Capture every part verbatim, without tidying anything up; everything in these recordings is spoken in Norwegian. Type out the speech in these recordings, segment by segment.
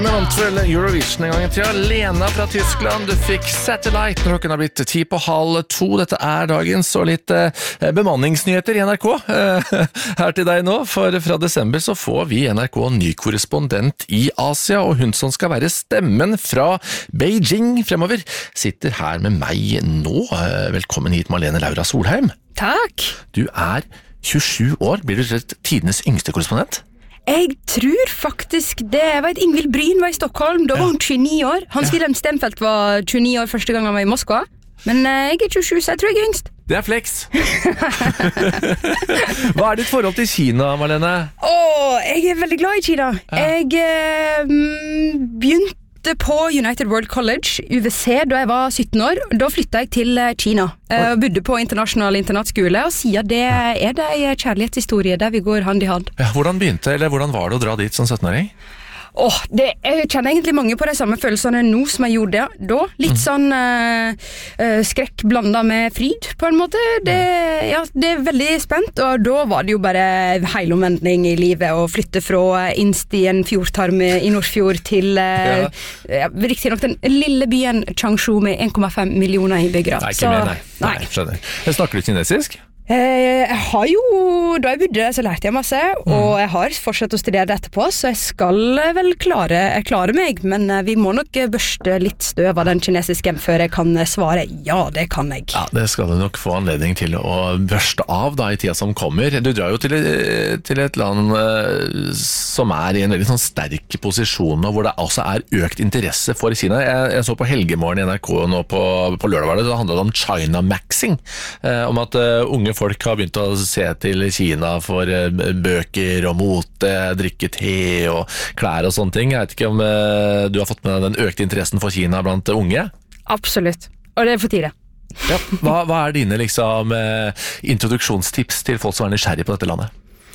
Men om til Eurovision en gang i tida. Lena fra Tyskland, du fikk Satellite når klokken har blitt ti på halv to. Dette er dagens og litt eh, bemanningsnyheter i N R K eh, her til deg nå. For fra desember så får vi N R K ny korrespondent i Asia, og hun som skal være stemmen fra Beijing fremover, sitter her med meg nå. Velkommen hit, Malene Laura Solheim. Takk. Du er tjuesju år, blir du rett tidenes yngste korrespondent? Jeg tror faktisk det. Jeg vet, Ingvild Bryn var i Stockholm, da var hun tjueni år. Hans-Wilhelm Stenfeldt var tjueni år første gang han var i Moskva. Men jeg er tjuesju, så jeg tror jeg er yngst. Det er flex. Hva er ditt forhold til Kina, Malene? Åh, jeg er veldig glad i Kina. Ja. Jeg eh, begynte på United World College, U V C, da jeg var sytten år. Da flyttet jeg til Kina og bodde på internasjonal internatskole, og siden det er det en kjærlighetshistorie der vi går hand i hand. Ja, hvordan begynte, eller hvordan var det å dra dit som sytten-åring? Åh, det, jeg kjenner egentlig mange på de samme følelsene nå som jeg gjorde da. Litt sånn uh, uh, skrekk blandet med fryd, på en måte. Det, ja, det er veldig spent, og da var det jo bare heilomvending i livet å flytte fra innst i en fjordtarm i Nordfjord til uh, ja. Ja, riktig nok den lille byen Changshu med en komma fem millioner innbyggere. Nei, ikke mer, nei. nei. nei skjønner. Snakker du kinesisk? Jeg har jo, da jeg bodde så lærte jeg masse, og jeg har fortsatt å studere det etterpå, så jeg skal vel klare, jeg klarer meg, men vi må nok børste litt støv av den kinesiske før jeg kan svare, ja, det kan jeg. Ja, det skal du nok få anledning til å børste av da i tida som kommer. Du drar jo til, til et land som er i en veldig sånn sterk posisjon, og hvor det også er økt interesse for Kina. Jeg, jeg så på Helgemorgen i N R K nå på, på lørdag, var det, det handlet om China Maxing, eh, om at uh, unge folk har begynt å se til Kina for bøker og mote, drikke te og klær og sånne ting. Jeg vet ikke om du har fått med den økte interessen for Kina blant unge? Absolutt, og det er for tide. Ja, hva, hva er dine liksom, introduksjonstips til folk som er nysgjerrig på dette landet?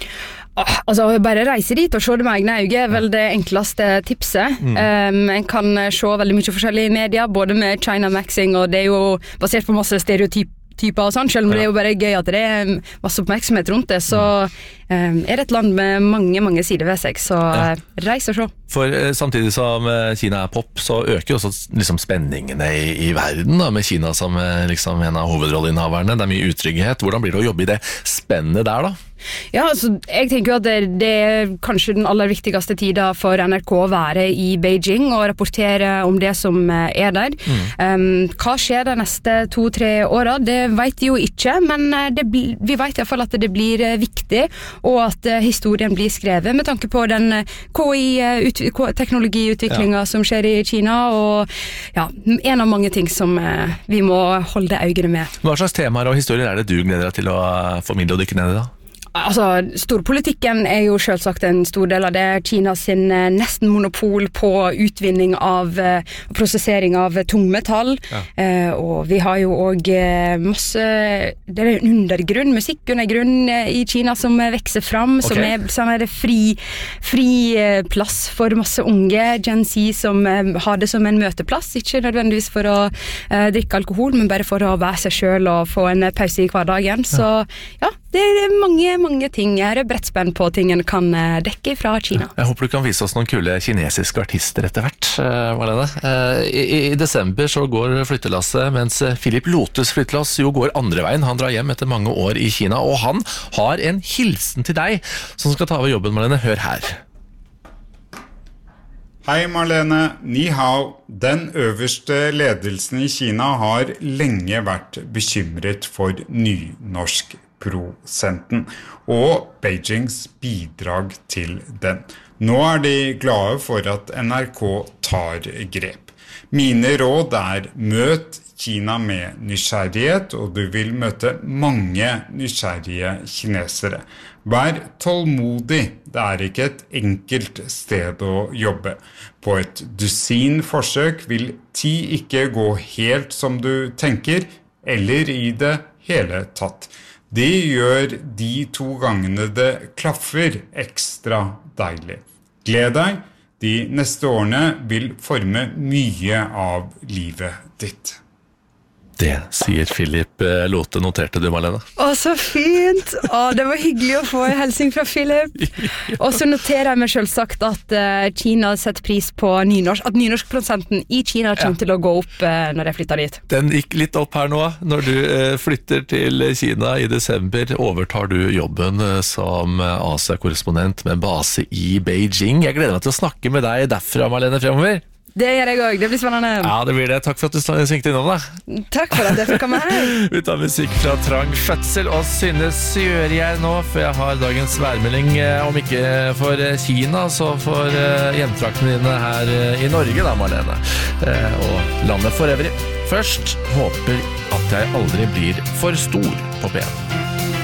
Altså, bare reise dit og se det med egne øyne er vel det enkleste tipset. Mm. Um, en kan se veldig mye forskjellig i media, både med China Maxing, og det er jo basert på masse stereotyper typer og sånn, selv om det er jo bare gøy at det er masse oppmerksomhet rundt det, så um, er det et land med mange, mange sider ved seg, så ja. Reis og se. For uh, samtidig som uh, Kina er pop, så øker jo også liksom, spenningene i, i verden, da, med Kina som uh, liksom, en av hovedrolleinnehaverne. Det er mye utrygghet. Hvordan blir det å jobbe i det spennet der, da? Ja, altså, jeg tenker jo at det, det er kanskje den aller viktigste tida for N R K å være i Beijing og rapportere om det som er der. Mm. Um, hva skjer de neste to-tre åra? Det vet jeg jo ikke, men det, vi vet i hvert fall at det blir viktig, og at historien blir skrevet med tanke på den K I-teknologiutviklinga ja. Som skjer i Kina, og ja, en av mange ting som vi må holde øynene med. Hva slags temaer og historier er det du gleder deg til å formidle og dykke ned i da? Altså, storpolitikken er jo selvsagt en stor del av det. Kina sin eh, nesten monopol på utvinning av eh, prosessering av tungmetall. Ja. Eh, og vi har jo også eh, masse, det er en undergrunn, musikkundergrunn eh, i Kina som eh, vekser fram, okay. Som er sånn er det fri, fri eh, plass for masse unge Gen Z som eh, har det som en møteplass, ikke nødvendigvis for å eh, drikke alkohol, men bare for å være seg selv og få en pause i hverdagen. Så ja, det er mange, mange ting. Jeg er bredt spent på ting en kan dekke fra Kina. Jeg håper du kan vise oss noen kule kinesiske artister etter hvert, Marlene. I, I desember så går flyttelasset, mens Philip Lotus flyttelass jo går andre veien. Han drar hjem etter mange år i Kina, og han har en hilsen til deg som skal ta over jobben, Marlene. Hør her. Hei Marlene, ni hao. Den øverste ledelsen i Kina har lenge vært bekymret for nynorsk prosenten og Beijings bidrag til den. Nå er de glade for at N R K tar grep. Mine råd er møt Kina med nysgjerrighet, og du vil møte mange nysgjerrige kinesere. Vær tålmodig, det er ikke et enkelt sted å jobbe. På et dusin forsøk vil ti ikke gå helt som du tenker, eller i det hele tatt. Det gjør de to gangene det klaffer ekstra deilig. Gled deg, de neste årene vil forme mye av livet ditt. Det sier Philip Lote, noterte du, Marlene? Å, så fint! Å, det var hyggelig å få en hilsing fra Philip. Og så noterer jeg meg selvsagt at uh, Kina setter pris på nynorsk, at nynorskprosenten i Kina kommer ja. til å gå opp uh, når jeg flytter dit. Den gikk litt opp her nå. Når du uh, flytter til Kina i desember, overtar du jobben uh, som Asia-korrespondent med base i Beijing. Jeg gleder meg til å snakke med deg derfra, Marlene, fremover. Det gjør jeg også, det blir spennende. Ja, det blir det. Takk for at du svingte innom da. Takk for at jeg fikk komme her. Vi tar musikk fra Trang Fødsel og Synne Sørgjerd nå, for jeg har dagens værmelding, om ikke for Kina, så for hjemtraktene dine her i Norge da, Marlene. Og landet for øvrig. Først håper at jeg aldri blir for stor på P en.